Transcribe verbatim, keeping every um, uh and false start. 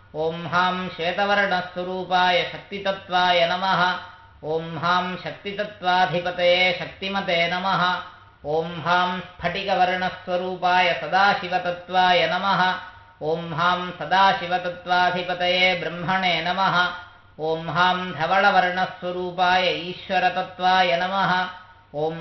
ॐ हां श्वेतवर्णस्वरूपाय शक्तितत्त्वाय नमः ॐ हां शक्तितत्त्वाधिपतये शक्तिमते नमः ॐ हां स्फटिकवर्णस्वरूपाय सदाशिवतत्त्वाय नमः ॐ हां सदाशिवतत्त्वाधिपतये ब्रह्मणे नमः ॐ हां धवलवर्णस्वरूपाय ईश्वरतत्त्वाय नमः ॐ